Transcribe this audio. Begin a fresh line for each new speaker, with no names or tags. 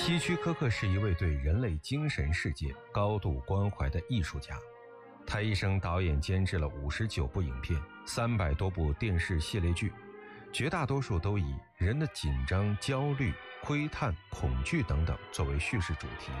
希区柯克是一位对人类精神世界高度关怀的艺术家，他一生导演监制了59部影片，300多部电视系列剧，绝大多数都以人的紧张、焦虑、窥探、恐惧等等作为叙事主题。